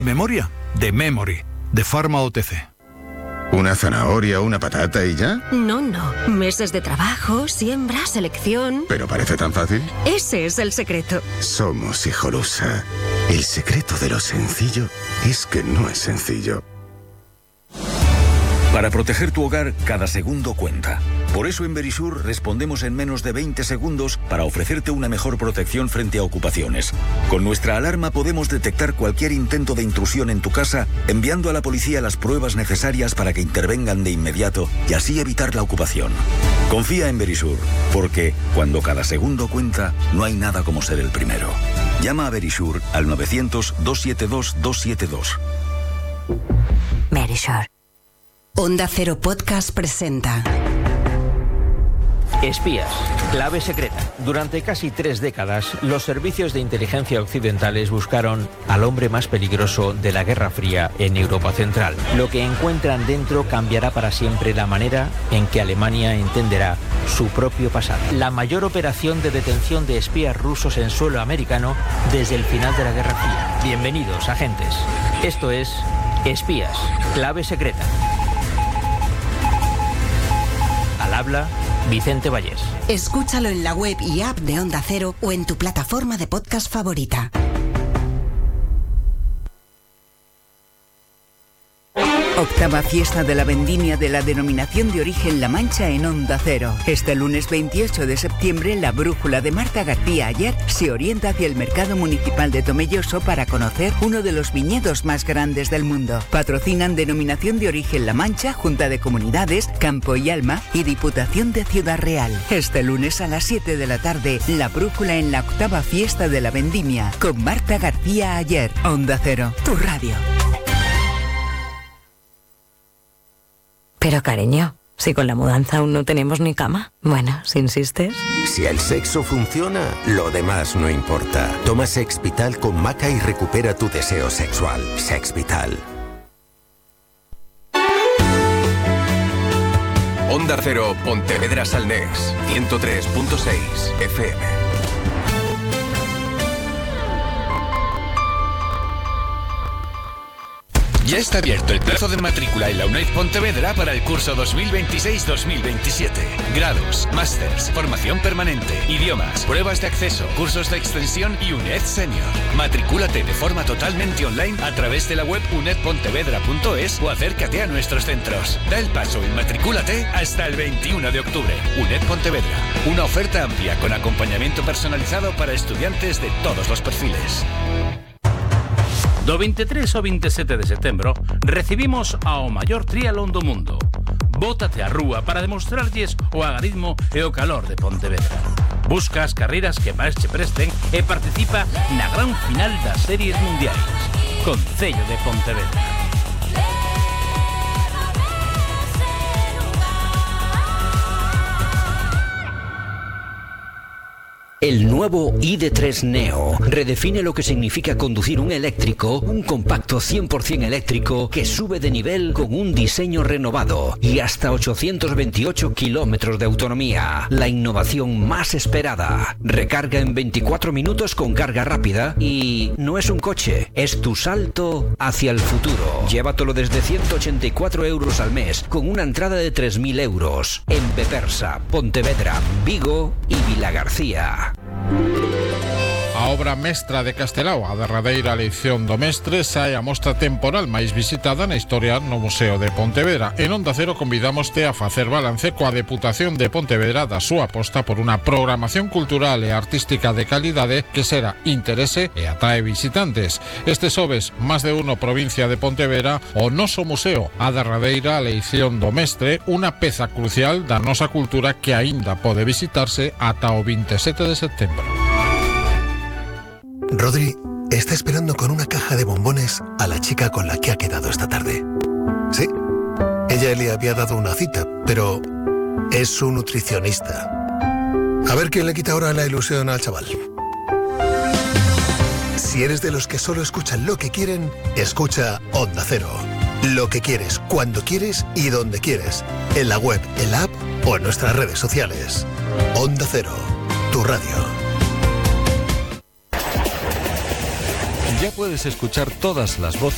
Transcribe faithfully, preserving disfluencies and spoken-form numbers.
Memoria de Memory, de Pharma O T C. ¿Una zanahoria, una patata y ya? No, no. Meses de trabajo, siembra, selección... ¿Pero parece tan fácil? Ese es el secreto. Somos Hijolusa. El secreto de lo sencillo es que no es sencillo. Para proteger tu hogar, cada segundo cuenta. Por eso en Verisur respondemos en menos de veinte segundos para ofrecerte una mejor protección frente a ocupaciones. Con nuestra alarma podemos detectar cualquier intento de intrusión en tu casa, enviando a la policía las pruebas necesarias para que intervengan de inmediato y así evitar la ocupación. Confía en Verisur, porque cuando cada segundo cuenta, no hay nada como ser el primero. Llama a Verisur al novecientos, doscientos setenta y dos, doscientos setenta y dos. Verisur. Onda Cero Podcast presenta Espías, clave secreta. Durante casi tres décadas, los servicios de inteligencia occidentales buscaron al hombre más peligroso de la Guerra Fría en Europa Central. Lo que encuentran dentro cambiará para siempre la manera en que Alemania entenderá su propio pasado. La mayor operación de detención de espías rusos en suelo americano desde el final de la Guerra Fría. Bienvenidos, agentes. Esto es Espías, clave secreta. Al habla Vicente Vallés. Escúchalo en la web y app de Onda Cero o en tu plataforma de podcast favorita. Octava fiesta de la vendimia de la denominación de origen La Mancha en Onda Cero. Este lunes veintiocho de septiembre, la brújula de Marta García Ayer se orienta hacia el mercado municipal de Tomelloso para conocer uno de los viñedos más grandes del mundo. Patrocinan denominación de origen La Mancha, Junta de Comunidades, Campo y Alma y Diputación de Ciudad Real. Este lunes a las siete de la tarde, la brújula en la octava fiesta de la vendimia con Marta García Ayer. Onda Cero, tu radio. Pero cariño, si con la mudanza aún no tenemos ni cama. Bueno, si insistes. Si el sexo funciona, lo demás no importa. Toma Sexvital con maca y recupera tu deseo sexual. Sexvital. Onda Cero, Pontevedra Salnés, ciento tres punto seis F M. Ya está abierto el plazo de matrícula en la UNED Pontevedra para el curso dos mil veintiséis dos mil veintisiete. Grados, másters, formación permanente, idiomas, pruebas de acceso, cursos de extensión y UNED Senior. Matricúlate de forma totalmente online a través de la web uned pontevedra punto es o acércate a nuestros centros. Da el paso y matricúlate hasta el veintiuno de octubre. UNED Pontevedra. Una oferta amplia con acompañamiento personalizado para estudiantes de todos los perfiles. Do veintitrés ao veintisiete de setembro recibimos ao maior triatlón do mundo. Bótate á rúa para demostrarlles o agarismo e o calor de Pontevedra. Busca as carreiras que máis che presten e participa na gran final das series mundiais. Concello de Pontevedra. El nuevo I D tres Neo redefine lo que significa conducir un eléctrico, un compacto cien por ciento eléctrico que sube de nivel con un diseño renovado y hasta ochocientos veintiocho kilómetros de autonomía. La innovación más esperada. Recarga en veinticuatro minutos con carga rápida y no es un coche, es tu salto hacia el futuro. Llévatelo desde ciento ochenta y cuatro euros al mes con una entrada de tres mil euros en Bepersa, Pontevedra, Vigo y Vilagarcía. A obra mestra de Castelao, a derradeira lección do mestre, sae a mostra temporal máis visitada na historia no Museo de Pontevedra. En Onda Cero convidámoste a facer balance coa Deputación de Pontevedra da súa aposta por unha programación cultural e artística de calidade que será interese e atrae visitantes. Este xoves, máis de uno provincia de Pontevedra, o noso museo, a derradeira lección do mestre, unha peza crucial da nosa cultura que aínda pode visitarse ata o veintisiete de setembro. Rodri está esperando con una caja de bombones a la chica con la que ha quedado esta tarde. Sí, ella le había dado una cita, pero es su nutricionista. A ver quién le quita ahora la ilusión al chaval. Si eres de los que solo escuchan lo que quieren, escucha Onda Cero. Lo que quieres, cuando quieres y donde quieres. En la web, en la app o en nuestras redes sociales. Onda Cero, tu radio. Ya puedes escuchar todas las voces